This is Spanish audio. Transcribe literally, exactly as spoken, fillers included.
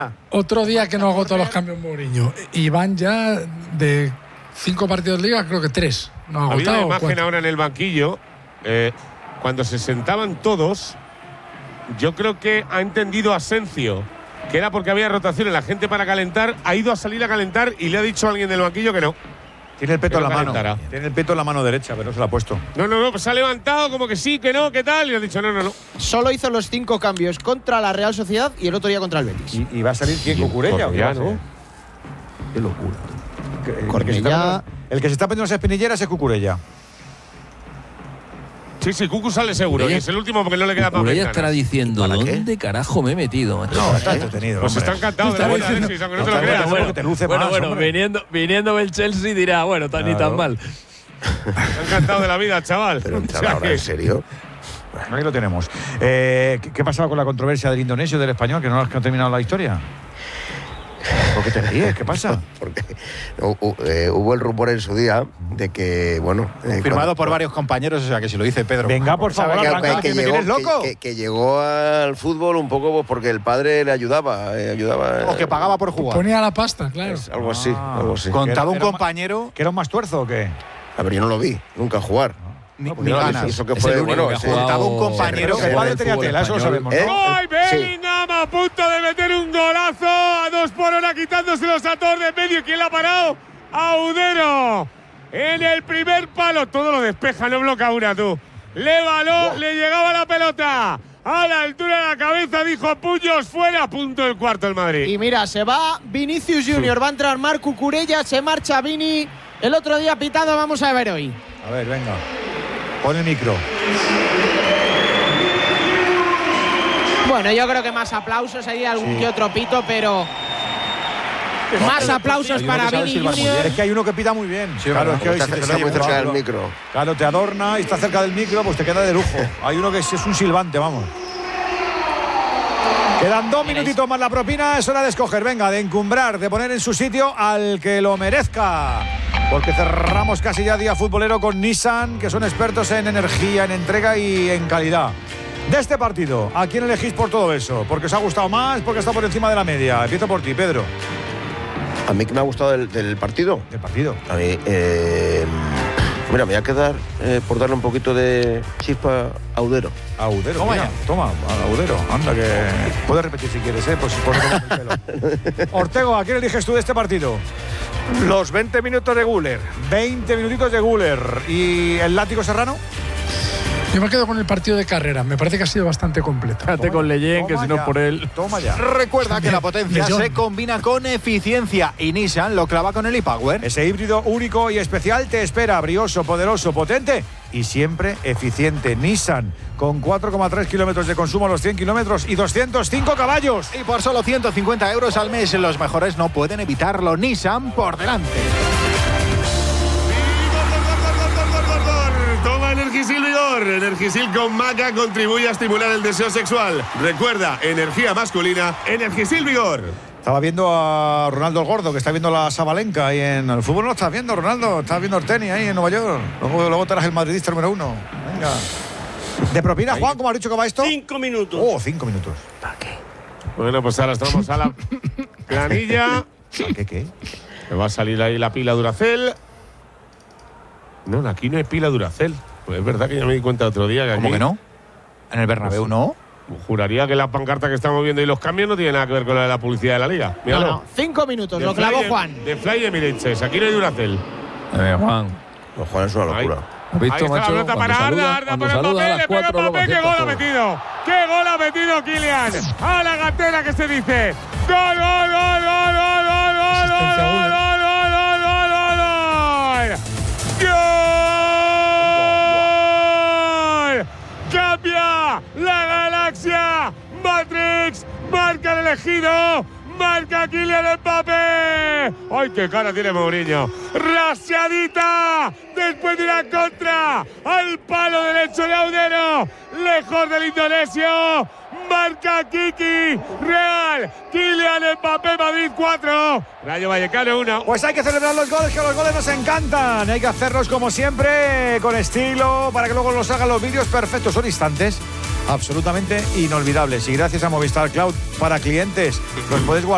Otro día que no agotó los cambios Mourinho. Y van ya de cinco partidos de liga, creo que tres. No ha Había agotado. una imagen cuatro. ahora en el banquillo. Eh, cuando se sentaban todos, yo creo que ha entendido Asencio que era porque había rotación en la gente para calentar. Ha ido a salir a calentar y le ha dicho a alguien del banquillo que no. Tiene el peto en Que la no mano. calentara. Tiene el peto en la mano derecha, pero no se lo ha puesto. No, no, no, pues se ha levantado como que sí, que no, que tal. Y le ha dicho no, no, no. Solo hizo los cinco cambios contra la Real Sociedad y el otro día contra el Betis. ¿Y, y va a salir quién? Y ¿Cucurella? ¿o qué va a Cornellá, ser? Qué locura. Que- El que, se Cornellá. está, el que se está poniendo las espinilleras es Cucurella. Sí, sí, Cucu sale seguro. Cucurella- Y es el último porque no le queda para Cucurella ventanas. estará diciendo, ¿Para qué? ¿dónde carajo me he metido, macho? No, está entretenido. Pues hombre. está encantado de la vida, Alexis, aunque no te lo Está creas. bueno, que te luce bueno, más, bueno, hombre. viniendo, viniendo del Chelsea dirá, bueno, tan ni Claro. tan mal. Está encantado de la vida, chaval. Pero O entrar sea ahora, que- ¿en serio? Bueno, ahí lo tenemos. Eh, ¿qué, ¿Qué pasaba con la controversia del indonesio y del español? Que no ha terminado la historia. ¿Por qué te ríes? ¿Qué pasa? Porque hu- hu- eh, hubo el rumor en su día de que, bueno… eh, Firmado cuando- por varios compañeros, o sea que si lo dice Pedro. Venga, por favor, que, arranca, que que me llegó, tienes loco. que- que- que llegó al fútbol un poco pues, porque el padre le ayudaba. eh, ayudaba O que pagaba por jugar. Ponía la pasta, claro. es algo así, Ah. algo así. Contaba Era- un era un- compañero, ¿Que era un más tuerzo o qué? A ver, yo no lo vi, nunca jugar. ni, No, pues ni yo lo ganas. Y eso que Es fue, el único bueno, que ha ese- jugado- Contaba un compañero Pero que el padre tenía fútbol tela, eso lo sabemos, ¿Eh? ¿no? ¡Ay, Sí. Bellingham a punto de meter un golazo a dos por hora quitándoselos a todos de medio! ¿Quién la ha parado? Audero en el primer palo. Todo lo despeja, no bloquea una, tú. Le baló, le llegaba la pelota a la altura de la cabeza, dijo puños fuera, punto el cuarto el Madrid. Y mira, se va Vinicius Junior, va a entrar Marc Cucurella, se marcha Vini. El otro día pitado, vamos a ver hoy. A ver, venga. Pon el micro. Bueno, yo creo que más aplausos, hay algún Sí. que otro pito, pero más aplausos Hay uno para que sabe Vini silbar muy Junior. Es que hay uno que pita muy bien. Sí, claro, verdad. es que hoy Está, si te está lo muy oye, cerca del claro. micro. Claro, te adorna y está cerca del micro, pues te queda de lujo. Hay uno que es, es un silbante, vamos. Quedan dos minutitos más la propina, es hora de escoger, venga, de encumbrar, de poner en su sitio al que lo merezca. Porque cerramos casi ya día futbolero con Nissan, que son expertos en energía, en entrega y en calidad. De este partido, ¿a quién elegís por todo eso? ¿Porque os ha gustado más? ¿Porque está por encima de la media? Empiezo por ti, Pedro. A mí que me ha gustado del, del partido. Del partido. A mí, eh, mira, me voy a quedar eh, por darle un poquito de chispa a Audero. Audero, Toma mira, ya. toma, Audero, anda que… Puedes repetir si quieres, ¿eh? Pues por el pelo. Ortego, ¿a quién eliges tú de este partido? Los veinte minutos de Güler. veinte minutitos de Güler. ¿Y el látigo Serrano? Yo me quedo con el partido de carrera. Me parece que ha sido bastante completo. Toma- con Leyen, que toma si no ya, por él. Toma ya. Recuerda que la potencia Millón. se combina con eficiencia y Nissan lo clava con el e-Power. Ese híbrido único y especial te espera, brioso, poderoso, potente y siempre eficiente. Nissan, con cuatro coma tres kilómetros de consumo a los cien kilómetros y doscientos cinco caballos. Y por solo ciento cincuenta euros al mes, los mejores no pueden evitarlo. Nissan por delante. Toma Energisil Vigor. Energisil con maca contribuye a estimular el deseo sexual. Recuerda, energía masculina, Energisil Vigor. Estaba viendo a Ronaldo el Gordo, que está viendo la Sabalenka ahí en el fútbol. No lo estás viendo, Ronaldo. Estás viendo el tenis ahí en Nueva York. Luego, luego te harás el madridista número uno. Venga. ¿De propina, Juan, cómo has dicho que va esto? Cinco minutos. Oh, cinco minutos. Bueno, pues ahora estamos a la planilla. ¿Qué, qué? Me va a salir ahí la pila Duracell. No, aquí no hay pila Duracell. Pues es verdad que ya me di cuenta otro día que ¿Cómo aquí… que no? En el Bernabéu no. Juraría que la pancarta que estamos viendo y los cambios no tienen nada que ver con la de la publicidad de la liga. No, Míralo. no, cinco minutos, De lo clavó Fly- Juan. De Fly Emirates. Aquí no hay Duracell. Eh, Juan, Los Juan es una locura. ¿has visto, Ahí está macho? la pelota Cuando para saluda, Arda, Arda cuando por el saluda a papel, las le pega cuatro, luego Mbappé, qué acierta gol ha todo. metido. ¡Qué gol ha metido Kylian! A la gatera que se dice. ¡Gol, gol, gol, gol, gol, gol, gol, Asistencia a gol, Güler. gol, gol, gol, gol, gol, gol! ¡Gol! ¡Cambia la galaxia! ¡Matrix! ¡Marca el elegido! ¡Marca Kylian Mbappé! ¡Ay, qué cara tiene Mourinho! ¡Raseadita! Después de una contra al palo derecho de Audero, lejos del indonesio. Marca Kiki, Real, Kylian Mbappé, Madrid cuatro, Rayo Vallecano uno. Pues hay que celebrar los goles, que los goles nos encantan. Hay que hacerlos como siempre, con estilo, para que luego los hagan los vídeos perfectos. Son instantes absolutamente inolvidables. Y gracias a Movistar Cloud para clientes, los podéis guardar.